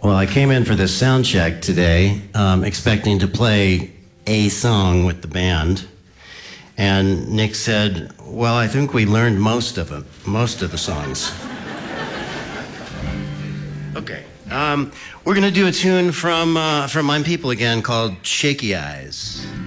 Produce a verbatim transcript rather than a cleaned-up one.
Well, I came in for this sound check today, um, expecting to play a song with the band. And Nick said, well, I think we learned most of them, most of the songs. Okay. Um, we're going to do a tune from, uh, from My People again called Shaky Eyes.